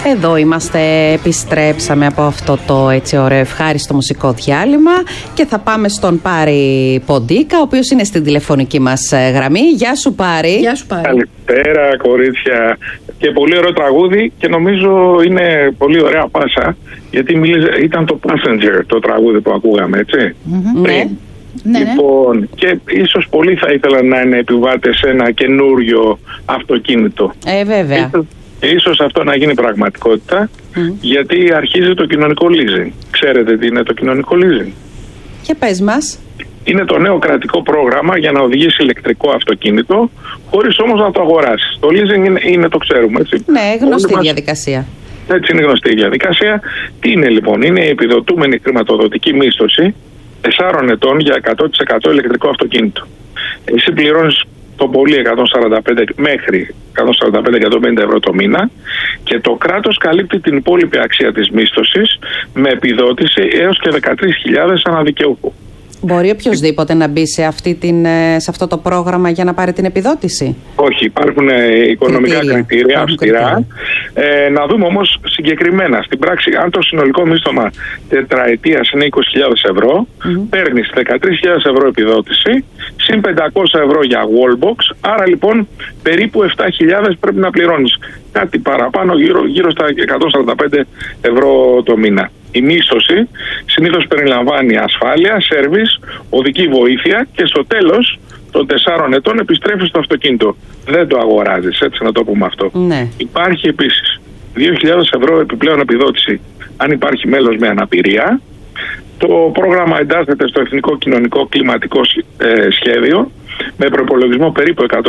Εδώ είμαστε, επιστρέψαμε από αυτό το έτσι ωραίο ευχάριστο μουσικό διάλειμμα και θα πάμε στον Πάρη Ποντίκα, ο οποίος είναι στην τηλεφωνική μας γραμμή. Γεια σου Πάρη. Γεια σου Πάρη. Καλησπέρα κορίτσια. Και πολύ ωραίο τραγούδι και νομίζω είναι πολύ ωραία πάσα, γιατί ήταν το Passenger το τραγούδι που ακούγαμε, έτσι. Ναι. Λοιπόν, και ίσως πολλοί θα ήθελαν να είναι επιβάτες σε ένα καινούριο αυτοκίνητο. Βέβαια. Ίσως αυτό να γίνει πραγματικότητα, γιατί αρχίζει το κοινωνικό leasing. Ξέρετε τι είναι το κοινωνικό leasing? Και πες μας. Είναι το νέο κρατικό πρόγραμμα για να οδηγήσει ηλεκτρικό αυτοκίνητο, χωρίς όμως να το αγοράσεις. Το leasing είναι το ξέρουμε, έτσι. Ναι, γνωστή διαδικασία. Έτσι είναι γνωστή η διαδικασία. Τι είναι λοιπόν? Είναι η επιδοτούμενη χρηματοδοτική μίσθωση 4 ετών για 100% ηλεκτρικό αυτοκίνητο. Εσύ πληρώνεις το πολύ 145 μέχρι 145-150 ευρώ το μήνα και το κράτος καλύπτει την υπόλοιπη αξία της μίσθωσης με επιδότηση έως και 13.000 αναδικαιούχο. Μπορεί οποιοδήποτε να μπει σε αυτό το πρόγραμμα για να πάρει την επιδότηση? Όχι, υπάρχουν οικονομικά κριτήρια αυστηρά. Να δούμε όμως συγκεκριμένα. Στην πράξη, αν το συνολικό μίσθωμα τετραετίας είναι 20.000 ευρώ, παίρνεις 13.000 ευρώ επιδότηση, συν 500 ευρώ για wallbox, άρα λοιπόν περίπου 7.000 πρέπει να πληρώνεις. Κάτι παραπάνω, γύρω στα 145 ευρώ το μήνα. Η μίσθωση συνήθως περιλαμβάνει ασφάλεια, σέρβις, οδική βοήθεια και στο τέλος των 4 ετών επιστρέφεις στο αυτοκίνητο. Δεν το αγοράζεις, έτσι να το πούμε αυτό. Ναι. Υπάρχει επίσης 2.000 ευρώ επιπλέον επιδότηση αν υπάρχει μέλος με αναπηρία. Το πρόγραμμα εντάσσεται στο Εθνικό Κοινωνικό Κλιματικό Σχέδιο με προπολογισμό περίπου 174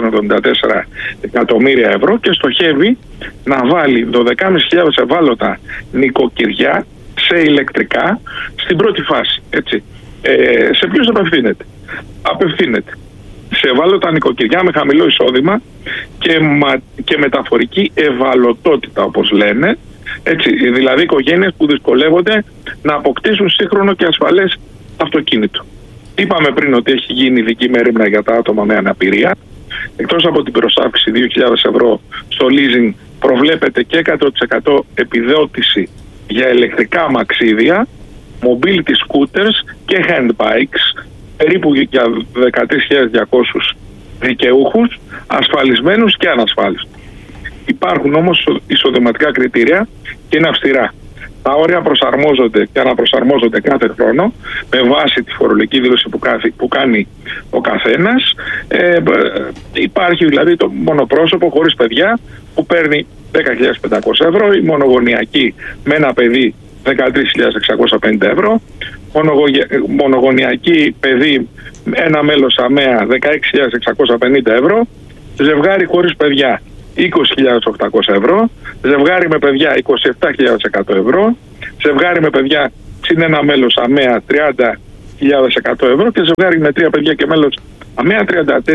εκατομμύρια ευρώ και στοχεύει να βάλει 12.500 ευάλωτα νοικοκυριά σε ηλεκτρικά στην πρώτη φάση. Έτσι. Σε ποιους απευθύνεται? Απευθύνεται σε ευάλωτα νοικοκυριά με χαμηλό εισόδημα και μεταφορική ευαλωτότητα, όπως λένε. Έτσι, δηλαδή οικογένειες που δυσκολεύονται να αποκτήσουν σύγχρονο και ασφαλές αυτοκίνητο. Είπαμε πριν ότι έχει γίνει ειδική μέριμνα για τα άτομα με αναπηρία. Εκτός από την προσάυξη 2.000 ευρώ στο leasing, προβλέπεται και 100% επιδότηση για ηλεκτρικά αμαξίδια, mobility scooters και handbikes, περίπου για 13.200 δικαιούχους, ασφαλισμένους και ανασφάλιστους. Υπάρχουν όμως εισοδηματικά κριτήρια και είναι αυστηρά. Τα όρια προσαρμόζονται και αναπροσαρμόζονται κάθε χρόνο με βάση τη φορολογική δήλωση που κάνει ο καθένας. Υπάρχει δηλαδή το μονοπρόσωπο χωρίς παιδιά που παίρνει 10.500 ευρώ, η μονογονιακή με ένα παιδί 13.650 ευρώ, μονογονιακή παιδί ένα μέλος ΑΜΕΑ 16.650 ευρώ, ζευγάρι χωρίς παιδιά 20.800 ευρώ, ζευγάρι με παιδιά 27.100 ευρώ, ζευγάρι με παιδιά συν ένα μέλος ΑΜΕΑ 30.100 ευρώ και ζευγάρι με 3 παιδιά και μέλος ΑΜΕΑ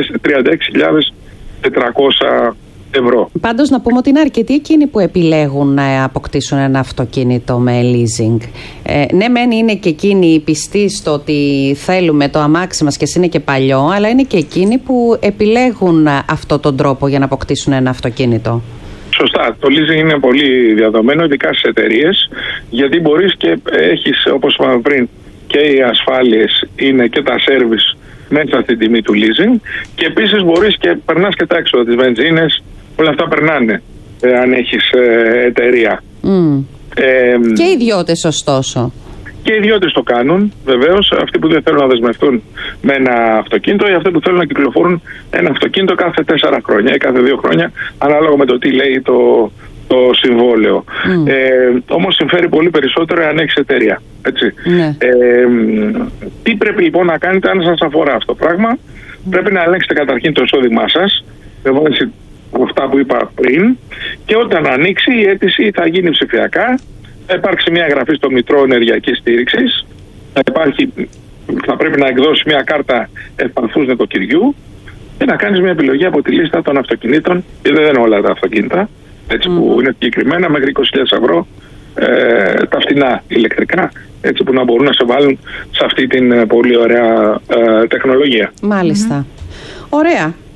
36.400 ευρώ. Πάντως να πούμε ότι είναι αρκετοί εκείνοι που επιλέγουν να αποκτήσουν ένα αυτοκίνητο με leasing. Ναι, μεν είναι και εκείνοι οι πιστοί στο ότι θέλουμε το αμάξι μας και είναι και παλιό, αλλά είναι και εκείνοι που επιλέγουν αυτόν τον τρόπο για να αποκτήσουν ένα αυτοκίνητο. Σωστά. Το leasing είναι πολύ διαδομένο, ειδικά στις εταιρείες, γιατί μπορείς και έχεις, όπως είπαμε πριν, και οι ασφάλειες είναι και τα service μέσα στην τιμή του leasing και επίσης μπορείς και περνάς και τα έξοδα, τις βενζίνες, όλα αυτά περνάνε αν έχεις εταιρεία. Και οι ιδιώτες ωστόσο. Και οι ιδιώτες το κάνουν, βεβαίως, αυτοί που δεν θέλουν να δεσμευτούν με ένα αυτοκίνητο ή αυτοί που θέλουν να κυκλοφορούν ένα αυτοκίνητο κάθε 4 χρόνια ή κάθε 2 χρόνια, ανάλογα με το τι λέει το συμβόλαιο. Όμως συμφέρει πολύ περισσότερο αν έχεις εταιρεία. Έτσι. Ναι. Τι πρέπει λοιπόν να κάνετε αν σας αφορά αυτό το πράγμα? Πρέπει να ελέγξετε καταρχήν το εισόδημά σας με βάση αυτά που είπα πριν και όταν ανοίξει η αίτηση θα γίνει ψηφιακά. Θα υπάρξει μια εγγραφή στο Μητρό Ενεργειακής Στήριξης. Θα πρέπει να εκδώσει μια κάρτα ευπαθούς νοικοκυριού και να κάνεις μια επιλογή από τη λίστα των αυτοκινήτων, και δεν είναι όλα τα αυτοκίνητα, έτσι, που είναι συγκεκριμένα μέχρι 20.000 ευρώ τα φτηνά ηλεκτρικά, έτσι, που να μπορούν να σε βάλουν σε αυτή την πολύ ωραία τεχνολογία. Μάλιστα. Ωραία.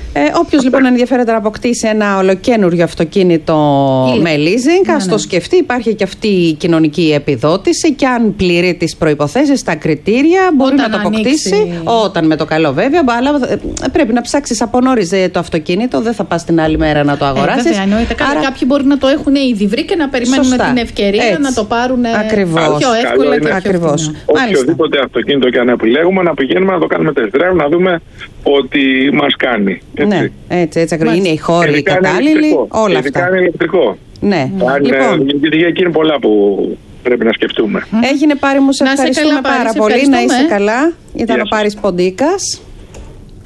Όποιος λοιπόν ενδιαφέρεται να αποκτήσει ένα ολοκένουργιο αυτοκίνητο με leasing, ας το σκεφτεί. Υπάρχει και αυτή η κοινωνική επιδότηση και αν πληρεί τις προϋποθέσεις, τα κριτήρια, μπορεί να το αποκτήσει. Όταν με το καλό βέβαια, αλλά πρέπει να ψάξεις από νωρίς το αυτοκίνητο, δεν θα πας την άλλη μέρα να το αγοράσεις. Βέβαια, εννοείται. Άρα κάποιοι μπορεί να το έχουν ήδη βρει και να περιμένουν την ευκαιρία να το πάρουν πιο εύκολα και ακριβώς. Οποιοδήποτε αυτοκίνητο και αν επιλέγουμε, να πηγαίνουμε να το κάνουμε test drive, να δούμε ότι μας κάνει. Ναι, έτσι ακριβώς. Είναι οι χώροι κατάλληλοι, όλα αυτά. Είναι ηλεκτρικό. Ναι. Γιατί εκεί είναι πολλά που πρέπει να σκεφτούμε. Έγινε, Πάρη μου, σε ευχαριστούμε πάρα πολύ. Να είσαι καλά. Ήταν ο Πάρης Ποντίκας.